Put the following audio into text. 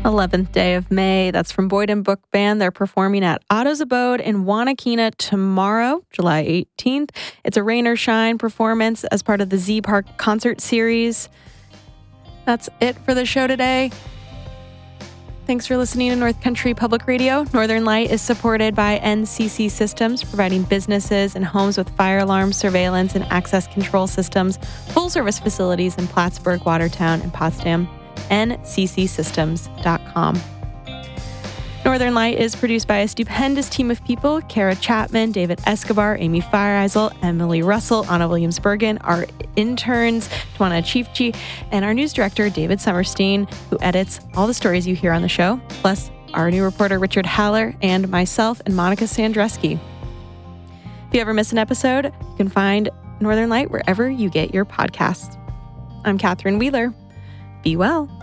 11th day of May. That's from Boyd and Book Band. They're performing at Otto's Abode in Wanakina tomorrow, July 18th. It's a rain or shine performance as part of the Z Park concert series. That's it for the show today. Thanks for listening to North Country Public Radio. Northern Light is supported by NCC Systems, providing businesses and homes with fire alarm, surveillance, and access control systems, full-service facilities in Plattsburgh, Watertown, and Potsdam. NCCsystems.com. Northern Light is produced by a stupendous team of people: Kara Chapman, David Escobar, Amy Fireisel, Emily Russell, Anna Williams-Bergen, our interns, Tawana Chiefchi, and our news director, David Summerstein, who edits all the stories you hear on the show, plus our new reporter, Richard Haller, and myself and Monica Sandreski. If you ever miss an episode, you can find Northern Light wherever you get your podcasts. I'm Catherine Wheeler. Be well.